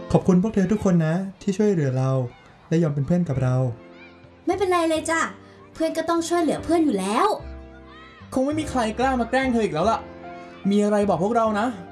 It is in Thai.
ขอบคุณพวกเธอทุกคนนะที่ช่วยเหลือเราและยอมเป็นเพื่อนกับเราไม่เป็นไรเลยจ้ะเพื่อนก็ต้องช่วยเหลือเพื่อนอยู่แล้วคงไม่มีใครกล้ามาแกล้งเธออีกแล้วล่ะมีอะไรบอกพวกเรานะ